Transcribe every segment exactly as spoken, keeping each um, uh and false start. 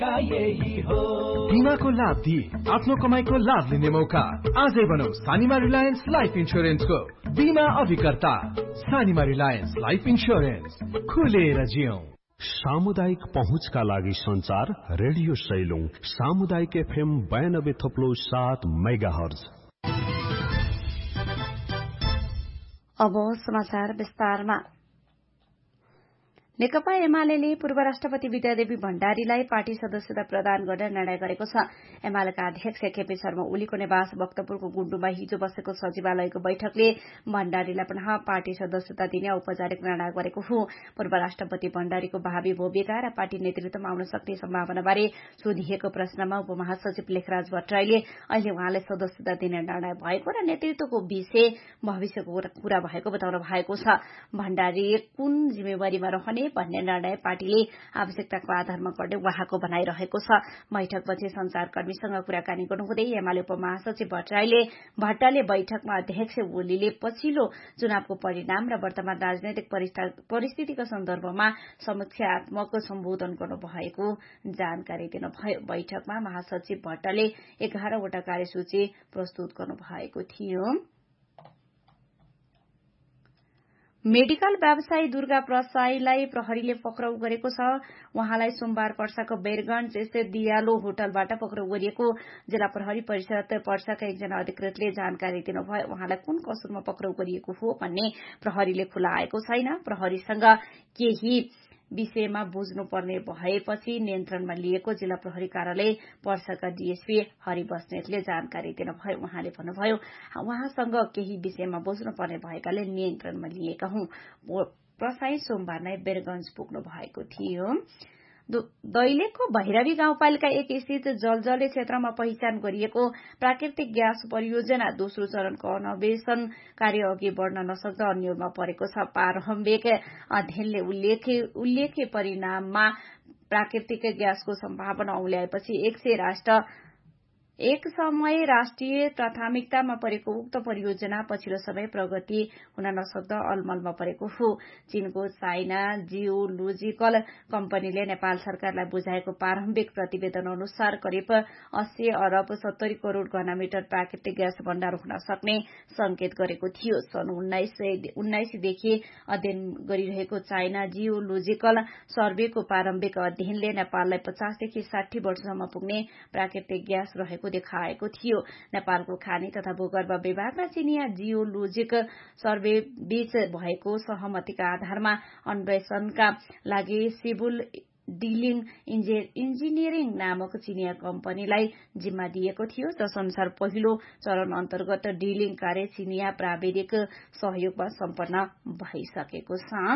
बीमाको लाभ दिए आफ्नो कमाईको लाभ लिने मौका। आजै बनौ सानिमा रिलायन्स लाइफ इन्स्योरेन्सको बीमा अभिकर्ता। सानिमा रिलायन्स लाइफ इन्स्योरेन्स, खुलेर जियौं। सामुदायिक पहुँचका लागि संचार रेडियो सैलुङ सामुदायिक एफएम बयानब्बे थप्लो सात मेगा हर्ज। अब समाचार विस्तारमा। नेकपा एमाले पूर्व राष्ट्रपति विद्यादेवी भण्डारीलाई पार्टी सदस्यता प्रदान गर्ने निर्णय गरेको छ। एमालेका अध्यक्ष केपी शर्मा ओलीको निवास भक्तपुरको गुण्डुमा हिजो बसेको सचिवालयको बैठकले भण्डारीलाई पुनः पार्टी सदस्यता दिने औपचारिक निर्णय गरेको हो। पूर्व राष्ट्रपति भण्डारीको भावी भूमिका र पार्टी नेतृत्वमा आउन सक्ने सम्भावनाबारे सोधिएको प्रश्नमा उपमहासचिव लेखराज भट्टराईले अहिले उहाँले सदस्यता दिने निर्णय भएको र नेतृत्वको विषय भविष्यको कुरा भएको बताउनु भएको छ। भण्डारी कुन जिम्मेवारीमा रहने भन्ने निर्णय पार्टीले आवश्यकताको आधारमा गर्ने उहाँको भनाइरहेको छ। बैठकपछि संचारकर्मीसँग कुराकानी गर्नुहुँदै एमाले उपमहासचिव भट्टराईले भट्टले बैठकमा अध्यक्ष ओलीले पछिल्लो चुनावको परिणाम र वर्तमान राजनैतिक परिस्थितिका सन्दर्भमा समीक्षात्मक सम्बोधन गर्नुभएको जानकारी दिनुभयो। बैठकमा महासचिव भट्टले एघारवटा कार्यसूची प्रस्तुत गर्नुभएको थियो। मेडिकल व्यवसायी दुर्गा प्रसाईलाई प्रहरीले पक्राउ गरेको छ। उहाँलाई सोमबार पर्साको बेरगंज स्थित दियालो होटलबाट पक्राउ गरिएको जिल्ला प्रहरी परिषद पर्साका एकजना अधिकृतले जानकारी दिनुभयो। उहाँलाई कुन कसुरमा पक्राउ गरिएको हो भन्ने प्रहरीले खुलाएको छैन। प्रहरीसँग केही विषयमा बुझ्नुपर्ने भएपछि नियन्त्रणमा लिएको जिल्ला प्रहरी कार्यालय पर्साका डीएसपी हरि बस्नेतले जानकारी दिनुभयो। उहाँले भन्नुभयो, उहाँसँग केही विषयमा बुझ्नुपर्ने भएकाले नियन्त्रणमा लिएका हुँ। प्रसाई सोमबार नै बेरगंज पुग्नु भएको थियो। दैलेखको भैरवी गाउँपालिका एक स्थित जलजले क्षेत्रमा पहिचान गरिएको प्राकृतिक ग्यास परियोजना दोस्रो चरणको अन्वेषण कार्य अघि बढ़न नसक्दा अन्यलमा परेको छ। प्रारम्भिक अध्ययनले उल्लेख्य परिणाममा प्राकृतिक ग्यासको सम्भावना औल्याएपछि एक सय राष्ट्र एक समय राष्ट्रिय प्राथमिकतामा परेको उक्त परियोजना पछिल्लो समय प्रगति हुन नसक्दा अलमलमा परेको हो। चीनको चाइना जियोलोजिकल कम्पनीले नेपाल सरकारलाई बुझाएको प्रारम्भिक प्रतिवेदन अनुसार करिब अस्सी अरब सत्तरी करोड़ घनमिटर प्राकृतिक ग्यास भण्डार हुन सक्ने संकेत गरेको थियो। सन् उन्नाइसदेखि अध्ययन गरिरहेको चाइना जियोलोजिकल सर्वेको प्रारम्भिक अध्ययनले नेपाललाई पचासदेखि साठी वर्षसम्म पुग्ने प्राकृतिक ग्यास रहेको देखाएको थियो। नेपालको खानी तथा भूगर्भ विभाग र चिनिया जियोलोजिक सर्वे बीच भएको सहमतिका आधारमा अन्वेषणका लागि सिबुल डिलिङ इन्जिनियरिङ नामक चिनिया कम्पनीलाई जिम्मा दिएको थियो। जस अनुसार पहिलो चरण अन्तर्गत डिलिङ कार्य चिनिया प्राविधिक सहयोगमा सम्पन्न भइसकेको छ।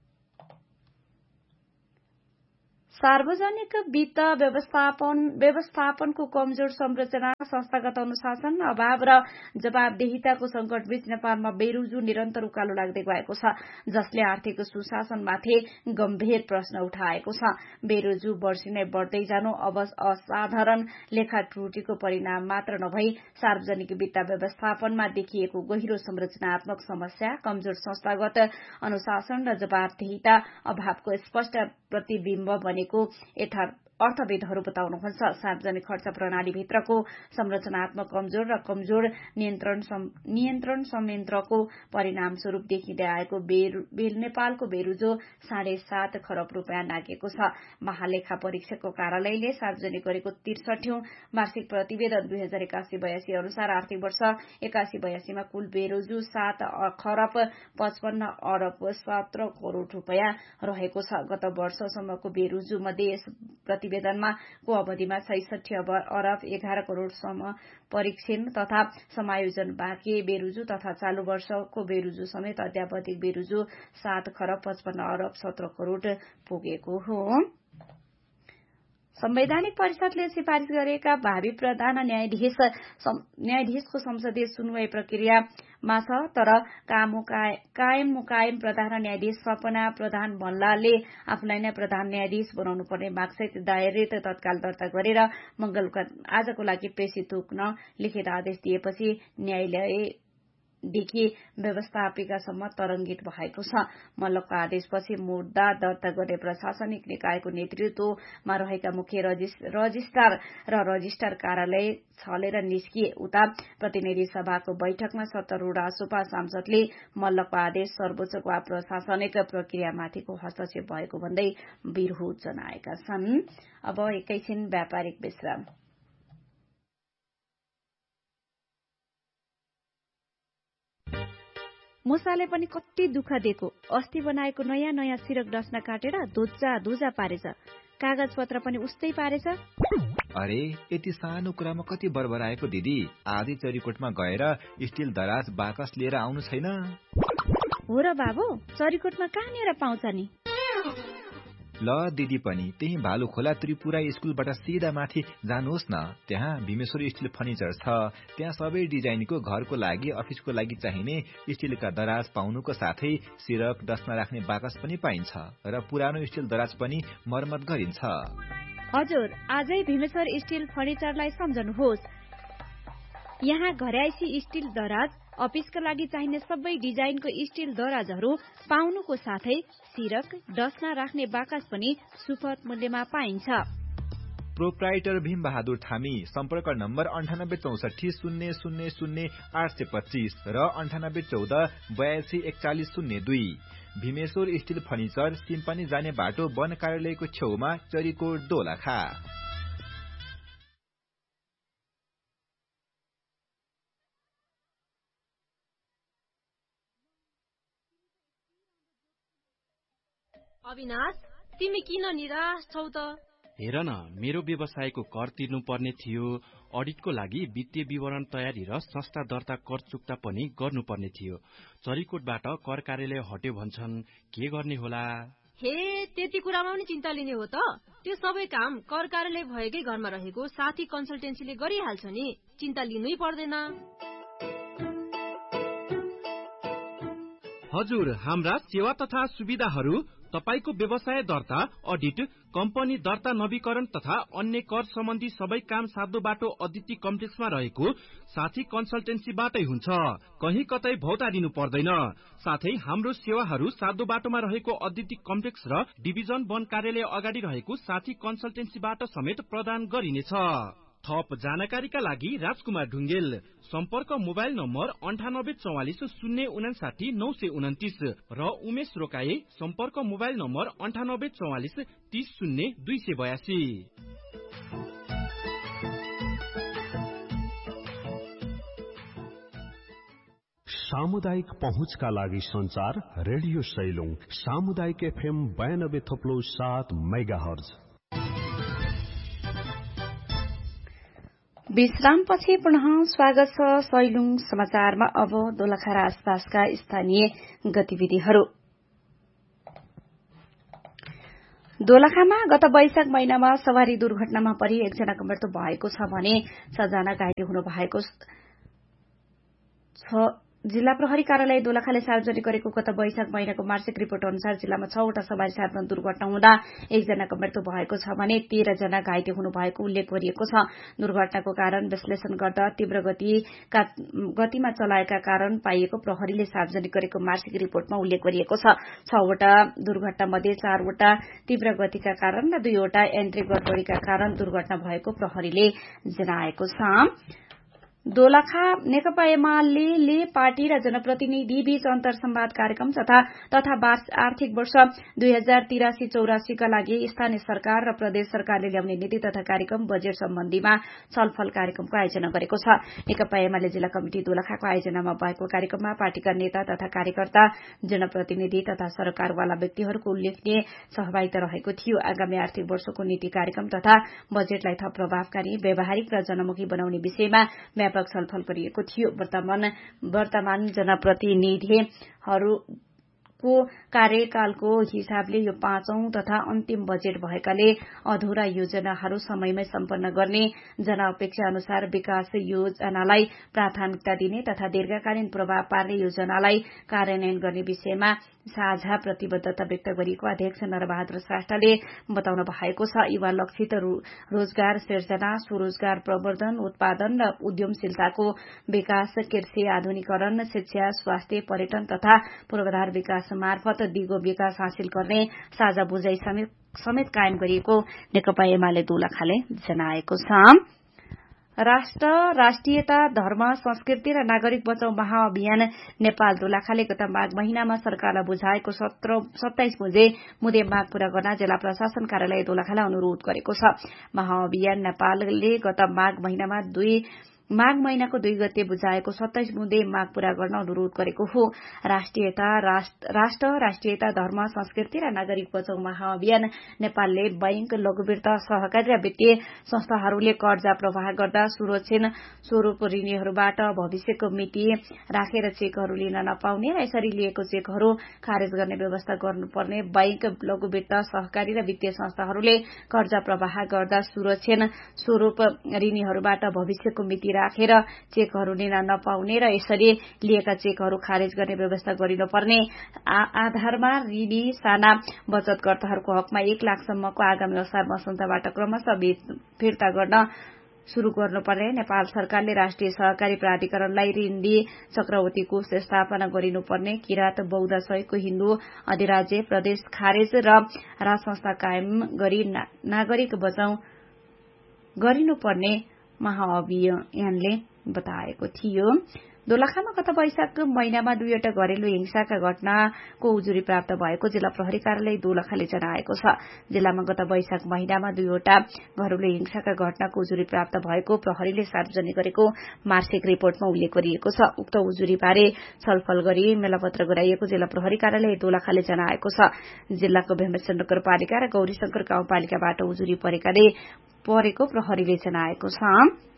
सार्वजनिक वित्त व्यवस्थापन व्यवस्थापनको कमजोर संरचना, संस्थागत अनुशासन अभाव र जवाबदेहिताको संकटबीच नेपालमा बेरोजु निरन्तर उकालो लाग्दै गएको छ, जसले आर्थिक सुशासनमाथि गम्भीर प्रश्न उठाएको छ। बेरोजु वर्षिनै बढ़दै जानु अब असाधारण लेखा त्रुटिको परिणाम मात्र नभई सार्वजनिक वित्त व्यवस्थापनमा देखिएको गहिरो संरचनात्मक समस्या, कमजोर संस्थागत अनुशासन र जवाबदेहिता अभावको स्पष्ट प्रतिबिम्ब बनेको अर्थविदहरू बताउनुहुन्छ। सार्वजनिक खर्च प्रणालीभित्रको संरचनात्मक कमजोर र कमजोर नियन्त्रण नियन्त्रण संयन्त्रको परिणामस्वरूप देखिँदै आएको नेपालको बेरोजो साढे सात खरब रूपियाँ नागेको छ। महालेखा परीक्षकको कार्यालयले सार्वजनिक गरेको त्रिसठौं वार्षिक प्रतिवेदन दुई हजार एकासी बयासी अनुसार आर्थिक वर्ष एकासी बयासीमा कुल बेरोजु सात खरब पचपन्न अरब सत्र करोड़ रूपियाँ रहेको छ। गत वर्षसम्मको बेरोजु मध्ये यस प्रतिवेदनमा को अवधिमा छैसठी अरब एघार करोड़सम्म परीक्षण तथा समायोजन बाँकी बेरोजु तथा चालू वर्षको बेरोजु समेत अध्यावधिक बेरोजु सात खरब पचपन्न अरब सत्र करोड़ पुगेको हो। संवैधानिक परिषदले सिफारिश गरेका भावी प्रधान न्यायाधीश न्यायाधीशको संसदीय सुनवाई प्रक्रियामा छ, तर कायम मुकायम प्रधान न्यायाधीश सपना प्रधान भल्लाले आफूलाई नै प्रधान न्यायाधीश बनाउनु पर्ने मागसहित दायरित तत्काल दर्ता गरेर मंगलबार आजको लागि पेशी तोक्न लिखित आदेश दिएपछि न्यायालय देखि व्यवस्थापिकासम्म तरंगित भएको छ। मल्लको आदेशपछि मुद्दा दर्ता गर्ने प्रशासनिक निकायको नेतृत्वमा रहेका मुख्य रजिस्ट्रार र रजिस्ट्रार कार्यालय छलेर निस्किए। उता प्रतिनिधि सभाको बैठकमा सत्तारूढ रासोपा सांसदले मल्लको आदेश सर्वोच्च वा प्रशासनिक प्रक्रियामाथिको हस्तक्षेप भएको भन्दै विरोध जनाएका छन्। अब एकैछिन व्यापारिक विश्राम। मुसाले पनि कति दुःख दिएको। अस्ति बनाएको नयाँ नयाँ सिरक डस्ना काटेर धुजा धुजा पारेछ। कागज पत्र पनि उस्तै पारेछ। अरे यति सानो कुरामा कति बरबराएको दिदी। आधी चरीकोटमा गएर स्टिल दराज बाकस लिएर आउनु छैन? हो र बाबु, चरीकोटमा कहाँनिर पाउँछ नि? ल दिदी पनि त्यही भालु खोला त्रिपुरा स्कुलबाट सिधा माथि जानुहोस् न। त्यहाँ भीमेश्वर स्टिल फर्निचर छ। त्यहाँ सबै डिजाइनको घरको लागि अफिसको लागि चाहिने स्टिलका दराज पाउनुको साथै सिरक डस्ना राख्ने बाकस पनि पाइन्छ र पुरानो स्टिल दराज पनि मर्मत गरिन्छ। हजुर, आजै भीमेश्वर स्टिल फर्निचरलाई सम्झनुहोस्। यहाँ घरयाइसी स्टिल दराज, अफिसका लागि चाहिने सबै डिजाइनको स्टिल दराजहरू पाउनुको साथै सिरक डस्ना राख्ने बाकस पनि सुपथ मूल्यमा पाइन्छ। प्रोप्राइटर भीम बहादुर थामी। सम्पर्क नम्बर अन्ठानब्बे चौसठी शून्य शून्य शून्य आठ सय पच्चीस र अन्ठानब्बे चौध बयासी एकचालिस शून्य दुई। भीमेश्वर स्टिल फर्निचर, सिम्पानी जाने बाटो वन कार्यालयको छेउमा, चरीकोट दोलखा। अविनाश, तिमी किन निराश छौ त? हेर न, मेरो व्यवसायको कर तिर्नु पर्ने थियो। अडिटको लागि वित्तीय विवरण तयारी र संस्था दर्ता कर चुक्ता पनि गर्नुपर्ने थियो। चरीकोटबाट कर कार्यालय हट्यो भन्छन्, के गर्ने होला? हे, त्यति कुरामा पनि चिन्ता लिने हो त? त्यो सबै काम कर कार्यालय भएकै घरमा रहेको साथी कन्सल्टेन्सीले गरिहाल्छ नि। चिन्ता लिनै पर्दैन। हजुर, हाम्रा सेवा तथा सुविधाहरू तपाईको व्यवसाय दर्ता, अडिट, कम्पनी दर्ता नवीकरण तथा अन्य कर सम्बन्धी सबै काम साध्य बाटो अदिति कम्प्लेक्समा रहेको साथी कन्सल्टेन्सीबाटै हुन्छ। कहीँ कतै भौतारिनु पर्दैन। साथै हाम्रो सेवाहरू साध्य बाटोमा रहेको अदिति कम्प्लेक्स र डिभिजन वन कार्यालय अगाडि रहेको साथी कन्सल्टेन्सीबाट समेत प्रदान गरिनेछ। थप जानकारीका लागि राजकुमार ढुङ्गेल। सम्पर्क मोबाइल नम्बर अन्ठानब्बे चौवालिस शून्य उनासाठी नौ सय उन्तिस र उमेश रोकाए। सम्पर्क मोबाइल नम्बर अन्ठानब्बे चौवालिस तीस शून्य दुई सय बयासी। सामुदायिक पहुँचका लागि संचार रेडियो सैलुङ सामुदायिक एफएम बयानब्बे थप्लो सात मेगा हर्ज। विश्रामपछि पुनः स्वागत छ सैलुङ समाचारमा। अब दोलखा र आसपासका स्थानीय गतिविधिहरू। दोलखामा गत वैशाख महिनामा सवारी दुर्घटनामा परि एकजनाको मृत्यु भएको छ भने छजना घाइते हुनु भएको छ। जिल्ला प्रहरी कार्यालय दोलखाले सार्वजनिक गरेको गत वैशाख महिनाको मासिक रिपोर्ट अनुसार जिल्लामा छवटा सवारी साधन दुर्घटना हुँदा एकजनाको मृत्यु भएको छ भने तेह्र जना घाइते हुनु भएको उल्लेख गरिएको छ। दुर्घटनाको कारण विश्लेषण गर्दा तीव्र गतिका गतिमा चलाएका कारण पाइएको प्रहरीले सार्वजनिक गरेको मासिक रिपोर्टमा उल्लेख गरिएको छ। छवटा दुर्घटना मध्ये चारवटा तीव्र गतिका कारण र दुईवटा एन्ट्री गडबडीका कारण दुर्घटना भएको प्रहरीले जनाएको छ। दोलखा नेकपा एमाले पार्टी र जनप्रतिनिधि बीच अन्तर संवाद कार्यक्रम तथा तथा आर्थिक वर्ष दुई हजार तिरासी चौरासीका लागि स्थानीय सरकार र प्रदेश सरकारले ल्याउने नीति तथा कार्यक्रम बजेट सम्बन्धीमा छलफल कार्यक्रमको आयोजना गरेको छ। नेकपा एमाले जिल्ला कमिटी दोलखाको आयोजनामा भएको कार्यक्रममा पार्टीका नेता तथा कार्यकर्ता, जनप्रतिनिधि तथा सरकारवाला व्यक्तिहरूको उल्लेखनीय सहभागिता रहेको थियो। आगामी आर्थिक वर्षको नीति कार्यक्रम तथा बजेटलाई थप प्रभावकारी, व्यावहारिक र जनमुखी बनाउने विषयमा व्यापक छलफल गरिएको थियो। वर्तमान वर्तमान जनप्रतिनिधिहरू को कार्यकालको हिसाबले यो पाँचौं तथा अन्तिम बजेट भएकाले अधुरा योजनाहरू समयमै सम्पन्न गर्ने, जनअपेक्षा अनुसार विकास योजनालाई प्राथमिकता दिने तथा दीर्घकालीन प्रभाव पार्ने योजनालाई कार्यान्वयन गर्ने विषयमा साझा प्रतिबद्धता व्यक्त गरिएको अध्यक्ष नरबहादुर श्रेष्ठले बताउनु भएको छ। युवा लक्षित रोजगार सिर्जना, स्वरोजगार प्रवर्धन, उत्पादन र उद्यमशीलताको विकास, कृषि आधुनिकीकरण, शिक्षा, स्वास्थ्य, पर्यटन तथा पूर्वाधार विकास मार्फत दिगो विकास हासिल गर्ने साझा बुझाइ समेत कायम गरिएको नेकपा एमाले दोलखाले जनाएको छ। राष्ट्र, राष्ट्रियता, धर्म, संस्कृति र नागरिक बचाउ महाअभियान नेपाल दोलखाले गत माघ महिनामा सरकारलाई बुझाएको सत्ताइस बुझे मुदे माग पूरा गर्न जिल्ला प्रशासन कार्यालय दोलखालाई अनुरोध गरेको छ। महाअभियान नेपालले गत माघ महिनामा दुई माघ महिनाको दुई गते बुझाएको सत्ताइस बुँदे माग पूरा गर्न अनुरोध गरेको हो। राष्ट्रियता राष्ट्र राष्ट्रियता धर्म संस्कृति र नागरिक बचाउ महाअभियान नेपालले बैंक, लघुवित्त, सहकारी र वित्तीय संस्थाहरूले कर्जा प्रवाह गर्दा सुरक्षित स्वरूप ऋणीहरूबाट भविष्यको मिति राखेर चेकहरू लिन नपाउने र यसरी लिएको चेकहरू खारेज गर्ने व्यवस्था गर्नुपर्ने, बैंक, लघुवित्त, सहकारी र वित्तीय संस्थाहरूले कर्जा प्रवाह गर्दा सुरक्षित स्वरूप ऋणीहरूबाट भविष्यको मिति राखेर चेकहरू लिन नपाउने र यसरी लिएका चेकहरू खारेज गर्ने व्यवस्था गरिनुपर्ने, आधारमा ऋणी साना बचतकर्ताहरूको हकमा एक लाखसम्मको आगामी असार मसौदाबाट क्रमशः फिर्ता गर्न शुरू गर्नुपर्ने, नेपाल सरकारले राष्ट्रिय सहकारी प्राधिकरणलाई ऋणी चक्रवर्ती कोष स्थापना गरिनुपर्ने, किराँत बौद्ध सहितको हिन्दू अधिराज्य प्रदेश खारेज र राज संस्था कायम गरी नागरिक बचाउ गरिनुपर्ने महाअभियानले बताएको थियो। दोलखामा गत वैशाख महिनामा दुईवटा घरेलु हिंसाका घटनाको उजुरी प्राप्त भएको जिल्ला प्रहरी कार्यालय दोलखाले जनाएको छ। जिल्लामा गत वैशाख महिनामा दुईवटा घरेलु हिंसाका घटनाको उजुरी प्राप्त भएको प्रहरीले सार्वजनिक गरेको मासिक रिपोर्टमा उल्लेख गरिएको छ। उक्त उजुरीबारे छलफल गरी मेलापत्र गराइएको जिल्ला प्रहरी कार्यालय दोलखाले जनाएको छ। जिल्लाको भेमसेन नगरपालिका र गौरीशंकर गाउँपालिकाबाट उजुरी परेकाले परेको प्रहरीले जनाएको छ।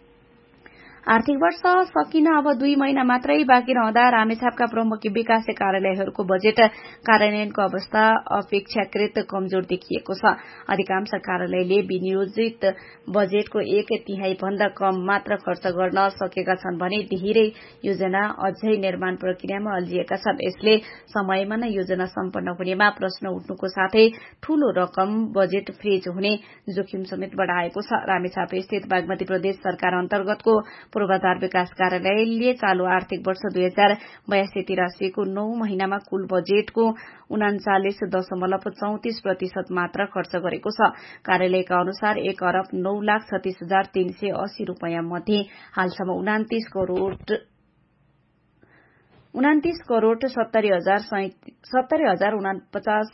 आर्थिक वर्ष सकिन अब दुई महिना मात्रै बाँकी रहँदा रामेछापका प्रमुख विकासे कार्यालयहरूको बजेट कार्यान्वयनको अवस्था अपेक्षाकृत कमजोर देखिएको छ। अधिकांश कार्यालयले विनियोजित बजेटको एक तिहाई भन्दा कम मात्र खर्च गर्न सकेका छन् भने धेरै योजना अझै निर्माण प्रक्रियामा अल्झिएका छन्। यसले समयमा नै योजना सम्पन्न हुनेमा प्रश्न उठ्नुको साथै ठूलो रकम बजेट फ्रीज हुने जोखिम समेत बढ़ाएको छ। रामेछाप स्थित बागमती प्रदेश सरकार अन्तर्गतको पूर्वाधार विकास कार्यालयले चालू आर्थिक वर्ष दुई हजार बयासी तिरासीको नौ महिनामा कुल बजेटको उनाचालिस दशमलव चौतिस प्रतिशत मात्र खर्च गरेको छ। कार्यालयका अनुसार एक अरब नौ लाख छत्तीस हजार तीन सय अस्सी रूपियाँ मध्ये हालसम्म उनातिस करोड़ उनातिस करोड़ सत्तरी हजार सत्तरी हजार उनापचास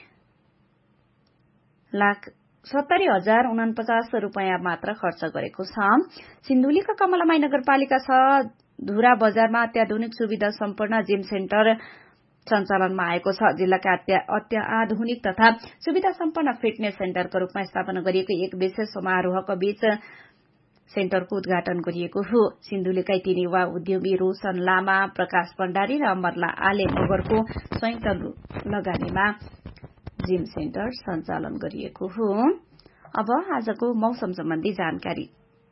लाख सत्तरी हजार उनापचास रूपियाँ मात्र खर्च गरेको छ। सिन्धुलीका कमलामाई नगरपालिका छ धुरा बजारमा अत्याधुनिक सुविधा सम्पन्न जिम सेन्टर सञ्चालनमा आएको छ। जिल्लाका अत्याधुनिक तथा सुविधा सम्पन्न फिटनेस सेन्टरको रूपमा स्थापना गरिएको एक विशेष समारोहको बीच सेन्टरको उद्घाटन गरिएको हो। सिन्धुलीका तीन युवा उद्यमी रोशन लामा, प्रकाश भण्डारी र अमरला आले मगरको संयुक्त लगानीमा जिम सेन्टर सञ्चालन गरिएको हो। अब आजको मौसम सम्बन्धी जानकारी।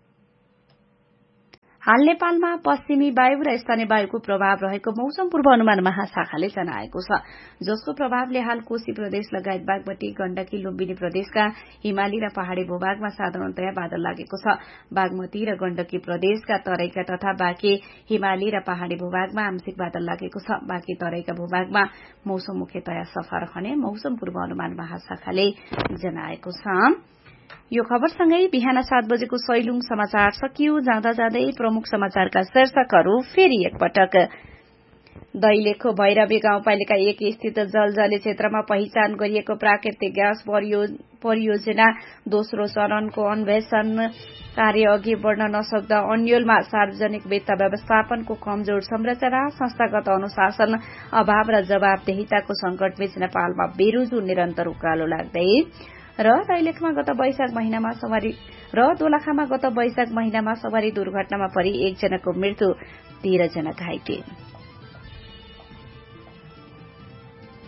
हाल नेपालमा पश्चिमी वायु र स्थानीय वायुको प्रभाव रहेको मौसम पूर्वानुमान महाशाखाले जनाएको छ, जसको प्रभावले हाल कोशी प्रदेश लगायत बागमती, गण्डकी, लुम्बिनी प्रदेशका हिमाली र पहाड़ी भूभागमा साधारणतया बादल लागेको छ। बागमती र गण्डकी प्रदेशका तराईका तथा बाँकी हिमाली र पहाड़ी भूभागमा आंशिक बादल लागेको छ। बाँकी तराईका भूभागमा मौसम मुख्यतया सफा रहने मौसम पूर्वानुमान महाशाखाले जनाएको छ। यो खबरसँगै बिहान सात बजेको सैलुङ समाचार सकियो। जाँदा जाँदै प्रमुख समाचारका शीर्षकहरू फेरि एकपटक। दैलेखको भैरवी गाउँपालिका एक स्थित जलजली क्षेत्रमा पहिचान गरिएको प्राकृतिक ग्यास परियोजना दोस्रो चरणको अन्वेषण कार्य अघि बढ़न नसक्दा अन्यलमा सार्वजनिक वित्त व्यवस्थापनको कमजोर संरचना, संस्थागत अनुशासन अभाव र जवाबदेहिताको संकटबीच नेपालमा बेरोजु निरन्तर उकालो लाग्दै र दैलेखमा गत वैशाख महिनामा सवारी र दोलखामा गत वैशाख महिनामा सवारी दुर्घटनामा परि एकजनाको मृत्यु, तेह्र जना घाइते।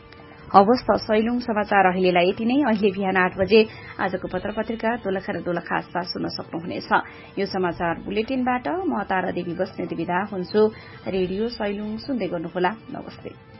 हवस् त सैलुङ समाचार अहिलेलाई यति नै। अहिले बिहान आठ बजे आजको पत्र पत्रिका दोलखा र दोलखा आसपास सुन्न सक्नुहुनेछ। यो समाचार बुलेटिनबाट म तारा देवी बस्नेत बिदा हुन्छु। रेडियो सैलुङ सुन्दै गर्नुहोला। नमस्ते।